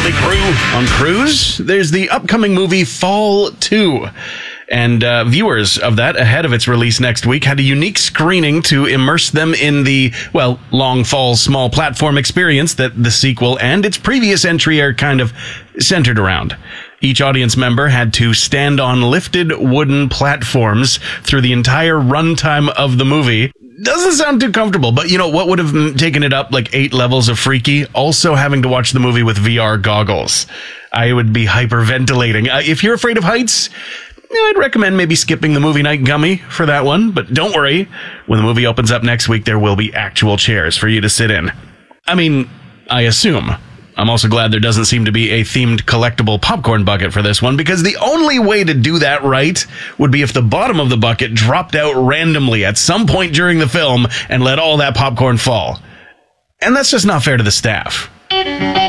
Motley Crue on Cruise. There's the upcoming movie Fall 2. And viewers of that, ahead of its release next week, had a unique screening to immerse them in the, well, Long Fall small platform experience that the sequel and its previous entry are kind of centered around. Each audience member had to stand on lifted wooden platforms through the entire runtime of the movie. Doesn't sound too comfortable, but you know what would have taken it up like 8 levels of freaky? Also having to watch the movie with VR goggles. I would be hyperventilating. If you're afraid of heights, I'd recommend maybe skipping the movie night gummy for that one. But don't worry, when the movie opens up next week, there will be actual chairs for you to sit in. I mean, I assume. I'm also glad there doesn't seem to be a themed collectible popcorn bucket for this one, because the only way to do that right would be if the bottom of the bucket dropped out randomly at some point during the film and let all that popcorn fall. And that's just not fair to the staff.